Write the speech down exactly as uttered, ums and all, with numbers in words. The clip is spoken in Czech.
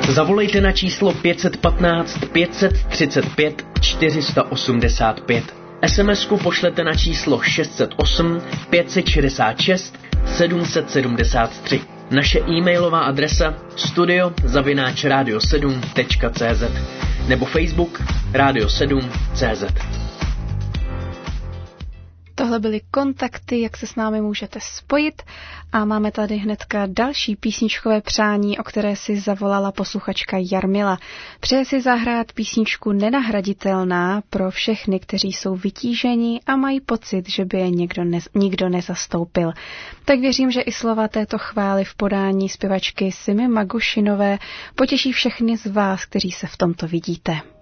Zavolejte na číslo pět jedna pět pět tři pět čtyři osm pět. es em esku pošlete na číslo šest set osm pět set šedesát šest sedm set sedmdesát tři. Naše e-mailová adresa studio zavináč radio sedm tečka cé zet nebo Facebook Radio sedm tečka cé zet. Tohle byly kontakty, jak se s námi můžete spojit, a máme tady hnedka další písničkové přání, o které si zavolala posluchačka Jarmila. Přeje si zahrát písničku Nenahraditelná pro všechny, kteří jsou vytíženi a mají pocit, že by je někdo ne, nikdo nezastoupil. Tak věřím, že i slova této chvály v podání zpěvačky Simi Magušinové potěší všechny z vás, kteří se v tomto vidíte.